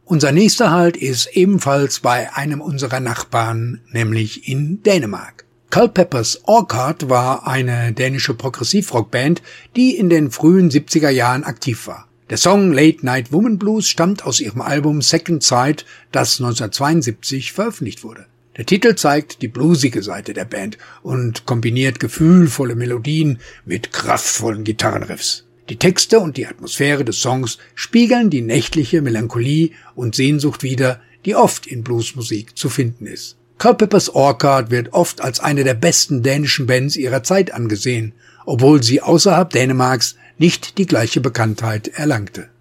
Unser nächster Halt ist ebenfalls bei einem unserer Nachbarn, nämlich in Dänemark. Culpepper's Orchard war eine dänische Progressivrockband, die in den frühen 70er Jahren aktiv war. Der Song Late Night Woman Blues stammt aus ihrem Album Second Sight, das 1972 veröffentlicht wurde. Der Titel zeigt die bluesige Seite der Band und kombiniert gefühlvolle Melodien mit kraftvollen Gitarrenriffs. Die Texte und die Atmosphäre des Songs spiegeln die nächtliche Melancholie und Sehnsucht wider, die oft in Bluesmusik zu finden ist. Culpepper's Orchard wird oft als eine der besten dänischen Bands ihrer Zeit angesehen, obwohl sie außerhalb Dänemarks nicht die gleiche Bekanntheit erlangte.